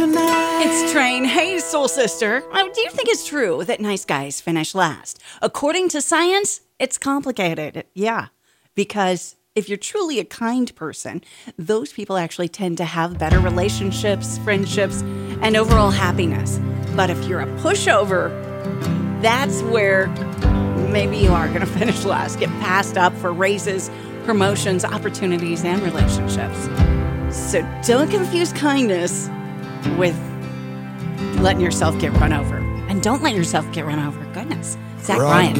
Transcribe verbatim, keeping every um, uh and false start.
tonight. It's Train. Hey, soul sister. Oh, do you think it's true that nice guys finish last? According to science, it's complicated. Yeah, because if you're truly a kind person, those people actually tend to have better relationships, friendships, and overall happiness. But if you're a pushover, that's where maybe you are going to finish last, get passed up for raises, promotions, opportunities, and relationships. So don't confuse kindness with letting yourself get run over. And don't let yourself get run over. Goodness. Zach Ryan.